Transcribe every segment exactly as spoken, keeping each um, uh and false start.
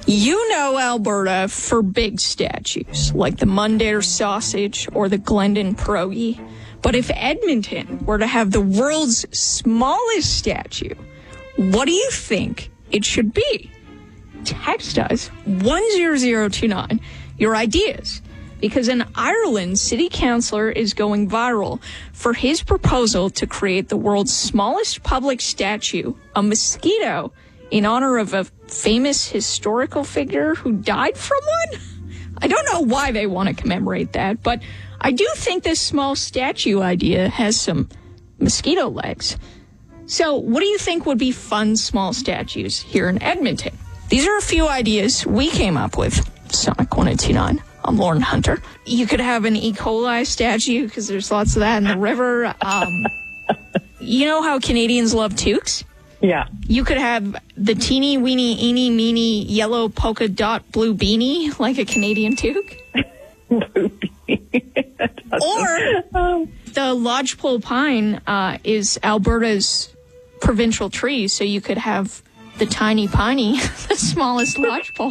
You know Alberta for big statues, like the Mundare sausage or the Glendon pierogi. But if Edmonton were to have the world's smallest statue, what do you think it should be? Text us one zero zero two nine your ideas, because in Ireland, city councillor is going viral for his proposal to create the world's smallest public statue, a mosquito, in honor of a famous historical figure who died from one. I don't know why they want to commemorate that, but I do think this small statue idea has some mosquito legs. So what do you think would be fun small statues here in Edmonton? These are a few ideas we came up with. Sonic one oh two nine. I'm Lauren Hunter. You could have an E. coli statue, because there's lots of that in the river. Um, you know how Canadians love toques? Yeah. You could have the teeny weeny eeny meeny yellow polka dot blue beanie, like a Canadian toque. Blue beanie. Or um, the lodgepole pine uh, is Alberta's provincial tree, so you could have the tiny piney, the smallest lodgepole.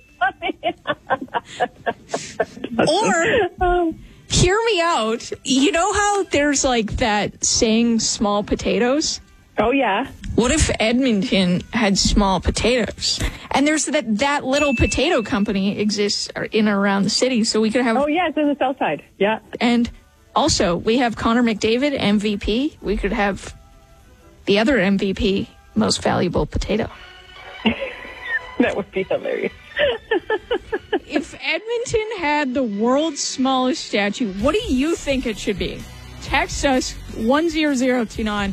Or, um, hear me out. You know how there's like that saying, small potatoes? oh, yeah. What if Edmonton had small potatoes? And there's that that little potato company exists in and around the city, so we could have... Oh, yeah, it's in the south side. Yeah. And also, we have Connor McDavid, M V P. We could have the other M V P, most valuable potato. That would be hilarious. If Edmonton had the world's smallest statue, what do you think it should be? Text us one zero zero two nine.